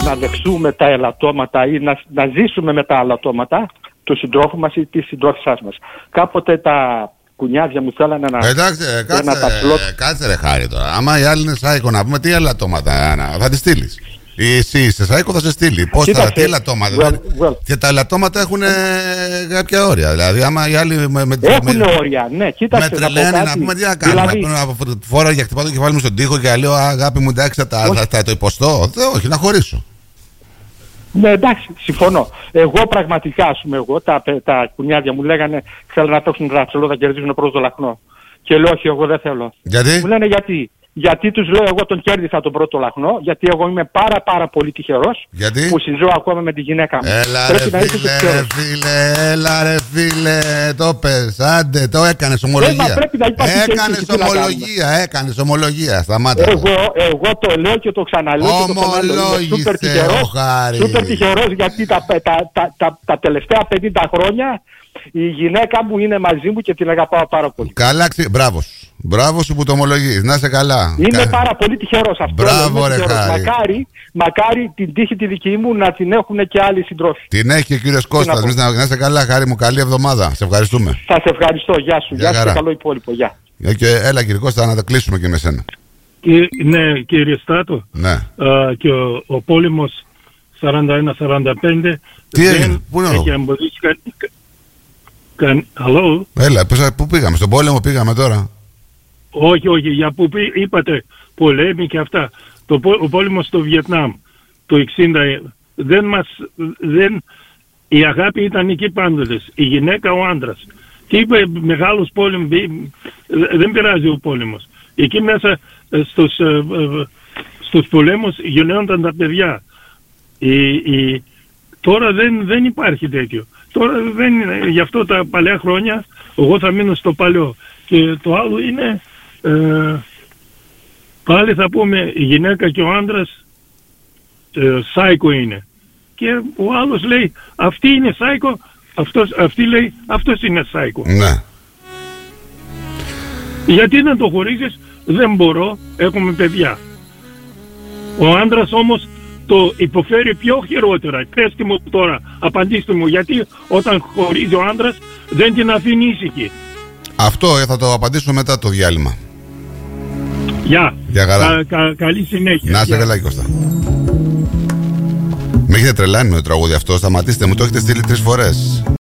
να δεχθούμε τα ελαττώματα ή να ζήσουμε με τα ελαττώματα του συντρόφου μας ή της συντρόφισσάς μας. Κάποτε τα κουνιάδια μου θέλανε να... Εντάξει, κάτσε ρε Χάρη τώρα. Άμα οι άλλοι είναι σάικο, να πούμε τι ελαττώματα θα τη στείλεις. Εσύ είσαι σάικο, θα σε στείλει. Πώς θα, τι ελαττώματα. Και τα ελαττώματα έχουν κάποια όρια. Δηλαδή, άμα οι άλλοι έχουν όρια, ναι, κοίταξε. Με τρελαίνει να πούμε τι να κάνουμε. Δηλαδή... Φόρα για χτυπάω το κεφάλι μου στον τοίχο και λέω αγάπη μου, εντάξει, θα το υποστώ. Όχι, να χωρίσω. Ναι, εντάξει, συμφωνώ. Εγώ πραγματικά, ας πούμε, τα κουνιάδια μου λέγανε θέλω να παίξουν ραψολό, θα κερδίσουν πρώτο το λαχνό. Και λέω όχι, εγώ δεν θέλω. Γιατί? Μου λένε γιατί. Γιατί τους λέω εγώ τον κέρδισα τον πρώτο λαχνό, γιατί εγώ είμαι πάρα πολύ τυχερός που συζώ ακόμα με τη γυναίκα μου. Έλα ρε φίλε, το πες, άντε, το έκανες ομολογία. Έκανες ομολογία, σταμάτα. Εγώ το λέω και το ξαναλέω και το ξαναλέω. Σούπερ τυχερός γιατί τα τελευταία 50 χρόνια η γυναίκα μου είναι μαζί μου και την αγαπάω πάρα πολύ. Καλά, μπράβο σου που το ομολογείς, να είσαι καλά. Είμαι πάρα πολύ τυχερός αυτό. Μπράβο ρε Χάρη. Μακάρι την τύχη τη δική μου να την έχουν και άλλοι συντρόφοι. Την έχει και ο κύριος Κώστας. Να είσαι καλά Χάρη μου, καλή εβδομάδα. Σε ευχαριστούμε. Σας ευχαριστώ, γεια σου. Γεια σου και καλό υπόλοιπο. Γεια. Και έλα κύριε Κώστα να τα κλείσουμε και με σένα. Ναι κύριε Στράτο. Ναι. Και ο πόλεμος 41-45 τι έγινε, πού είναι έχει εμποδίσει Hello. Έλα, πού πήγαμε, στον πόλεμο πήγαμε τώρα. Όχι, για που είπατε πολέμοι και αυτά. Ο πόλεμος στο Βιετνάμ το 60 η αγάπη ήταν εκεί πάντοτες. Η γυναίκα, ο άντρας. Και είπε μεγάλος πόλεμος, δεν πειράζει ο πόλεμος. Εκεί μέσα στους πολέμους γενναιόνταν τα παιδιά. Τώρα δεν υπάρχει τέτοιο. Τώρα δεν είναι, γι' αυτό τα παλιά χρόνια εγώ θα μείνω στο παλιό. Και το άλλο είναι πάλι θα πούμε η γυναίκα και ο άντρας σάικο είναι. Και ο άλλος λέει αυτή είναι σάικο, αυτή λέει αυτός είναι σάικο. Ναι. Γιατί να το χωρίζεις, δεν μπορώ, έχουμε παιδιά. Ο άντρας όμως το υποφέρει πιο χειρότερα. Πέστε μου τώρα, απαντήστε μου, γιατί όταν χωρίζει ο άντρας δεν την αφήνει ήσυχη. Αυτό θα το απαντήσω μετά το διάλειμμα. Γεια. Καλά. Καλή συνέχεια. Να είστε καλά Κώστα. Με έχετε τρελάνει με το τραγούδι αυτό, σταματήστε μου, το έχετε στείλει 3 φορές.